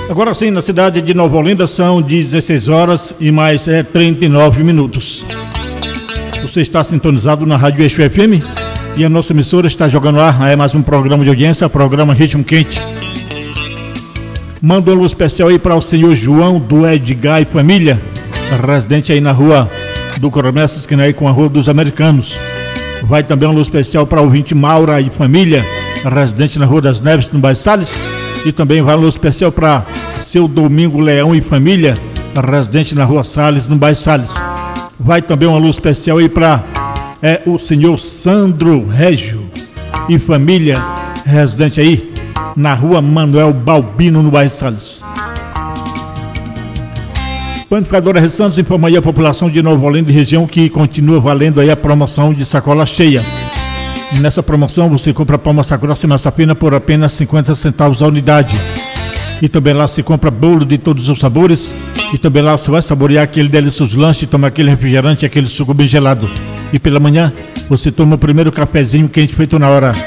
Agora sim, na cidade de Nova Olinda são 16 horas e mais 39 minutos. Você está sintonizado na Rádio Eixo FM e a nossa emissora está jogando ar. É mais um programa de audiência, programa Ritmo Quente. Manda um alô especial aí para o senhor João do Edgar e família, residente aí na rua do Coronel, esquina aí com a Rua dos Americanos. Vai também um alô especial para o ouvinte Maura e família, residente na Rua das Neves, no bairro Salles. E também vai um alô especial para seu Domingo Leão e família, residente na Rua Salles, no bairro Salles. Vai também um alô especial aí para o senhor Sandro Régio e família, residente aí na Rua Manuel Balbino, no bairro Salles. Panificadora Rei Santos informa aí a população de Nova Olinda e região que continua valendo aí a promoção de sacola cheia. Nessa promoção você compra pão massa grossa e massa fina por apenas 50 centavos a unidade. E também lá se compra bolo de todos os sabores. E também lá você vai saborear aquele delicioso lanche, toma aquele refrigerante, aquele suco bem gelado. E pela manhã você toma o primeiro cafezinho quente feito na hora.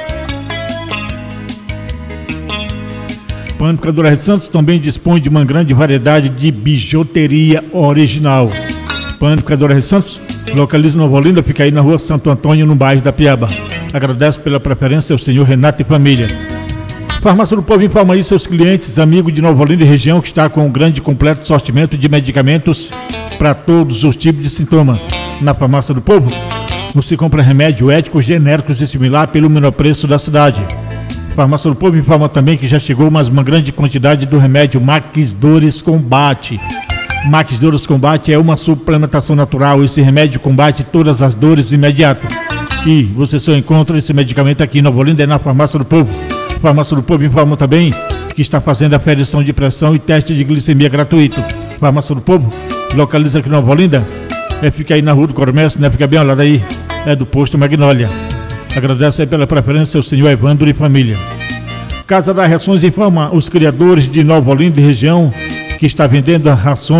Panificadora Rei Santos também dispõe de uma grande variedade de bijuteria original. Panificadora Rei Santos localiza Nova Olinda, fica aí na Rua Santo Antônio, no bairro da Piaba. Agradece pela preferência ao senhor Renato e família. Farmácia do Povo informa aí seus clientes, amigos de Nova Olinda e região, que está com um grande e completo sortimento de medicamentos para todos os tipos de sintoma. Na Farmácia do Povo, você compra remédio éticos, genéricos e similar pelo menor preço da cidade. Farmácia do Povo informa também que já chegou mais uma grande quantidade do remédio Max Dores Combate. Max Dores Combate é uma suplementação natural. Esse remédio combate todas as dores imediato. E você só encontra esse medicamento aqui em Nova Olinda, é na Farmácia do Povo. Farmácia do Povo informa também que está fazendo aferição de pressão e teste de glicemia gratuito. Farmácia do Povo localiza aqui em Nova Olinda. Fica aí na Rua do Comércio, né? Fica bem ao lado aí, do posto Magnólia. Agradece aí pela preferência ao senhor Evandro e família. Casa das Rações informa os criadores de Nova Olinda e região que está vendendo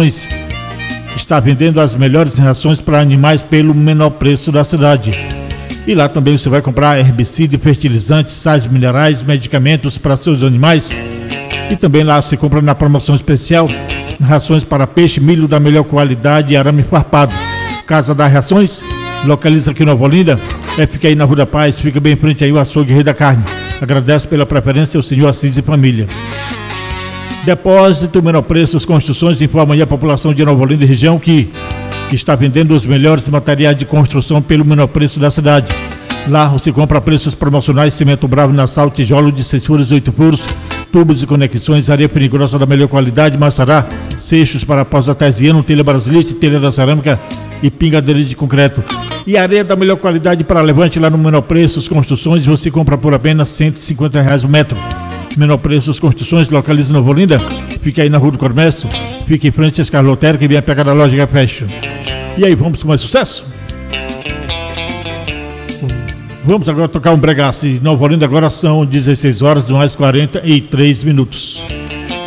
as melhores rações para animais pelo menor preço da cidade. E lá também você vai comprar herbicida, fertilizantes, sais minerais, medicamentos para seus animais. E também lá se compra na promoção especial rações para peixe, milho da melhor qualidade e arame farpado. Casa das Rações localiza aqui em Nova Olinda. Fica aí na Rua da Paz, fica bem em frente aí o açougue Rei da Carne. Agradece pela preferência ao senhor Assis e família. Depósito Menor Preços Construções informa aí a população de Nova Olinda e região que está vendendo os melhores materiais de construção pelo menor preço da cidade. Lá você compra preços promocionais: cimento bravo, nassau, tijolo de 6 furos e 8 furos, tubos e conexões, areia perigosa da melhor qualidade, maçará, seixos para pós artesiano, telha brasilite, telha da cerâmica e pingadeira de concreto. E areia da melhor qualidade para levante lá no Menor Preços Construções, você compra por apenas R$150 o metro. Menor Preços Construções localiza em Nova Olinda, fica aí na Rua do Comércio, fica em frente à escala lotérica e vem a pegar da loja Fashion. E aí, vamos com mais sucesso? Vamos agora tocar um bregaço. Em Nova Olinda agora são 16 horas mais 43 minutos.